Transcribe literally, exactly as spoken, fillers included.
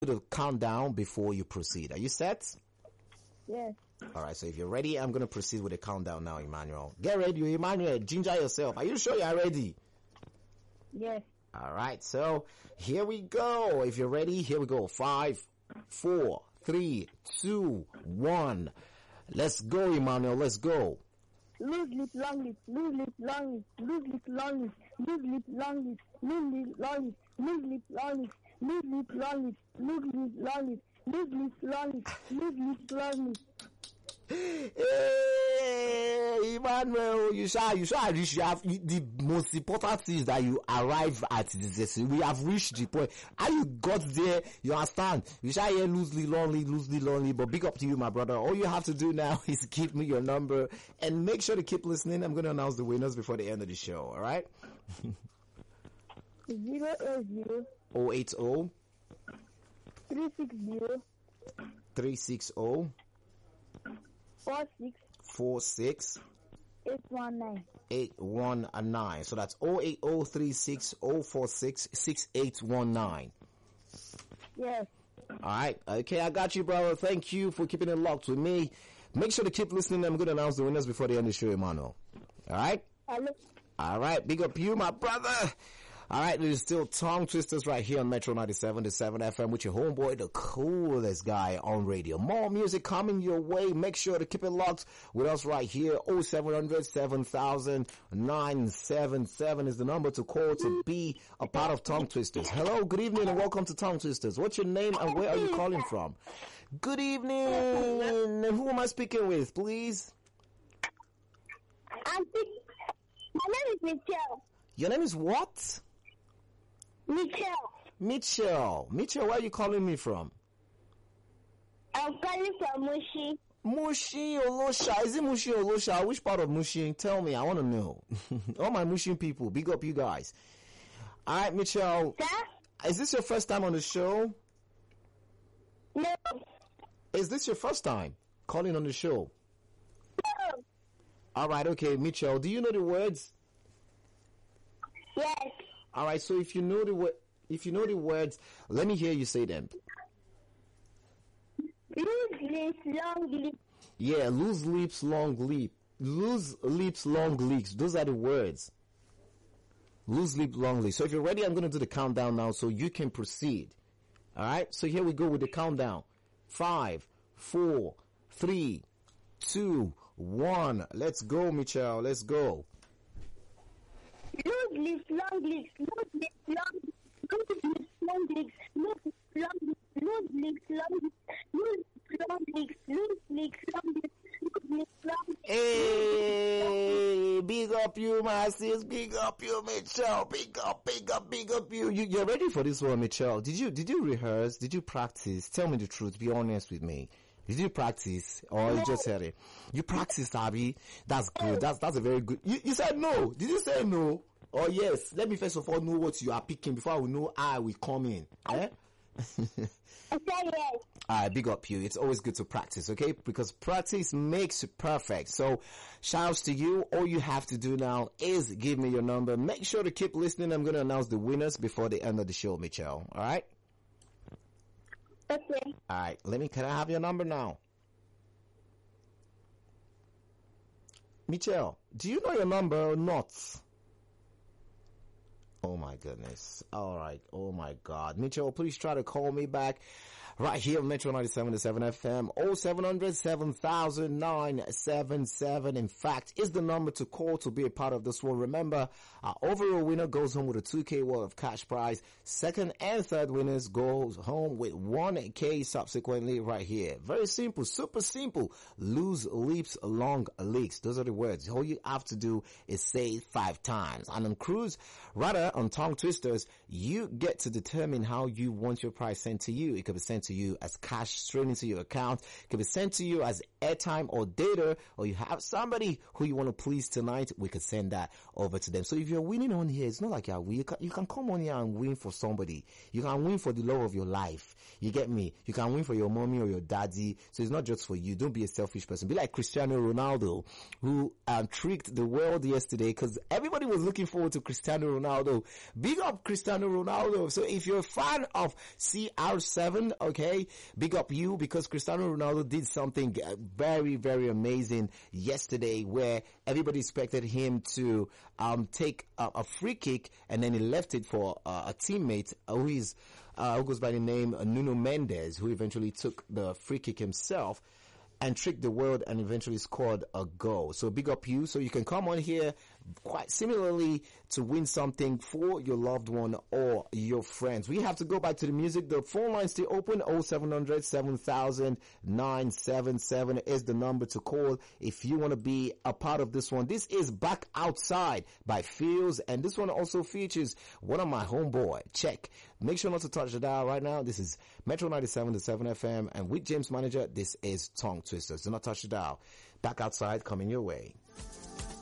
the countdown before you proceed. Are you set? Yes. All right, so if you're ready, I'm going to proceed with the countdown now, Emmanuel. Get ready, Emmanuel. Ginger yourself. Are you sure you're ready? Yes. All right, so here we go. If you're ready, here we go. Five, four, three, two, one. Let's go, Emmanuel. Let's go. Loose lip, long lip, loose lip, long lip, loose lip, long lip, loose lip, long lip, loose lip, long lip, loose lip, long lip, loose lip, long lip, loose lip, long lip, loose lip, long lip, loose lip, long lip. Hey, Emmanuel, you shall, you shall reach. You have the most important thing is that you arrive at this. We have reached the point. How you got there, you understand? You shall hear loosely, lonely, loosely, lonely. But big up to you, my brother. All you have to do now is give me your number and make sure to keep listening. I'm going to announce the winners before the end of the show. All right? Zero eight zero. Oh eight oh. Three six zero. Three six oh. Four six. Four six. Eight one nine. Eight one nine. So that's oh eight oh three six oh four six six eight one nine. Yes. All right. Okay, I got you, brother. Thank you for keeping it locked with me. Make sure to keep listening. I'm going to announce the winners before the end of the show, Emmanuel. All right. Hello. All right. Big up you, my brother. All right, there's still Tongue Twisters right here on Metro ninety-seven point seven F M with your homeboy, the coolest guy on radio. More music coming your way. Make sure to keep it locked with us right here. oh seven hundred seven thousand nine seven seven is the number to call to be a part of Tongue Twisters. Hello, good evening and welcome to Tongue Twisters. What's your name and where are you calling from? Good evening. Who am I speaking with, please? I'm speaking. My name is Michelle. Your name is what? Michelle. Mitchell. Mitchell, where are you calling me from? I'm calling from Mushi. Mushi Olosha. Is it Mushi Olosha? Which part of Mushi? Tell me. I want to know. All my Mushi people, big up you guys. All right, Mitchell. Sir? Is this your first time on the show? No. Is this your first time calling on the show? No. All right, okay, Mitchell. Do you know the words? Yes. All right, so if you know the word, if you know the words, let me hear you say them. Loose lips, long lips. Yeah, loose lips, long lip. Loose lips, long legs. Those are the words. Loose lip, long lips. So if you're ready, I'm going to do the countdown now so you can proceed. All right, so here we go with the countdown. Five, four, three, two, one. Let's go, Michelle. Let's go. Loose lips, long lips, loose lips, long lips, loose lips, long lips, loose lips, long lips, loose lips, long lips, loose lips, long lips, loose lips, long lips, loose lips, long lips. Hey, big up you, my sis. Big up you, Michelle. Big up, big up, big up you. you. You're ready for this one, Michelle. Did you, did you rehearse? Did you practice? Tell me the truth. Be honest with me. Did you practice or you just said it? You practiced, Abby. That's good. That's, that's a very good. You, you said no. Did you say no? Or yes? Let me first of all know what you are picking before I will know I will come in. Eh? I said yes. Alright, big up you. It's always good to practice, okay? Because practice makes perfect. So, shouts to you. All you have to do now is give me your number. Make sure to keep listening. I'm going to announce the winners before the end of the show, Michelle. Alright? Okay. Alright, let me, can I have your number now? Michelle, do you know your number or not? Oh my goodness. Alright, oh my god. Mitchell, please try to call me back right here on Metro ninety-seven point seven F M. oh seven hundred seven thousand nine seven seven. In fact, is the number to call to be a part of this one. Remember, our overall winner goes home with a two K worth of cash prize. Second and third winners goes home with one K subsequently right here. Very simple, super simple. Loose lips, long legs. Those are the words. All you have to do is say it five times. And on Cruise, rather on Tongue Twisters, you get to determine how you want your prize sent to you. It could be sent to to you as cash straight into your account. It can be sent to you as airtime or data, or you have somebody who you want to please tonight, we could send that over to them. So if you're winning on here, it's not like you're you can, you can come on here and win for somebody. You can win for the love of your life. You get me? You can win for your mommy or your daddy. So it's not just for you. Don't be a selfish person. Be like Cristiano Ronaldo, who um, tricked the world yesterday because everybody was looking forward to Cristiano Ronaldo. Big up Cristiano Ronaldo. So if you're a fan of C R seven, okay, big up you, because Cristiano Ronaldo did something very, very amazing yesterday where everybody expected him to um, take a, a free kick, and then he left it for uh, a teammate who is uh, who goes by the name uh, Nuno Mendes, who eventually took the free kick himself and tricked the world and eventually scored a goal. So big up you. So you can come on here quite similarly to win something for your loved one or your friends. We have to go back to the music. The phone line still open. oh seven hundred, seven thousand, nine seven seven is the number to call if you want to be a part of this one. This is Back Outside by Fields, and this one also features one of my homeboy. Check. Make sure not to touch the dial right now. This is Metro ninety-seven point seven F M, and with James Manager, this is Tongue Twisters. Do not touch the dial. Back Outside coming your way.